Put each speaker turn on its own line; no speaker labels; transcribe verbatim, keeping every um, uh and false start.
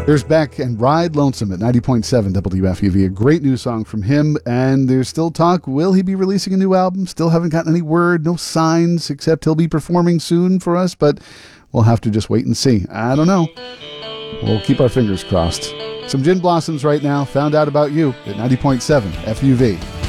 There's Beck and Ride Lonesome at ninety point seven W F U V. A great new song from him, and there's still talk. Will he be releasing a new album? Still haven't gotten any word, no signs, except he'll be performing soon for us, but we'll have to just wait and see. I don't know. We'll keep our fingers crossed. Some Gin Blossoms right now. Found Out About You at ninety point seven F U V.